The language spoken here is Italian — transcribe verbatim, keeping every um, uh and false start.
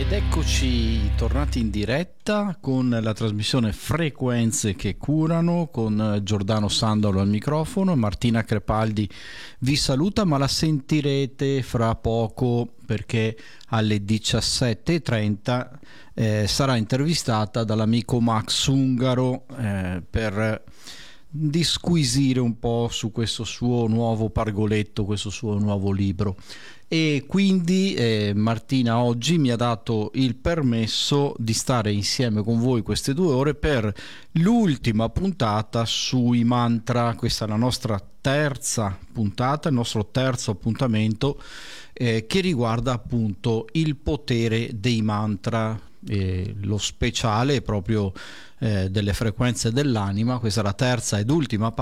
Ed eccoci tornati in diretta con la trasmissione Frequenze che curano, con Giordano Sandalo al microfono. Martina Crepaldi vi saluta, ma la sentirete fra poco perché alle diciassette e trenta eh, sarà intervistata dall'amico Max Ungaro eh, per disquisire un po' su questo suo nuovo pargoletto, questo suo nuovo libro. E quindi eh, Martina oggi mi ha dato il permesso di stare insieme con voi queste due ore per l'ultima puntata sui mantra. Questa è la nostra terza puntata, il nostro terzo appuntamento eh, che riguarda appunto il potere dei mantra, eh, lo speciale proprio eh, delle frequenze dell'anima. Questa è la terza ed ultima parte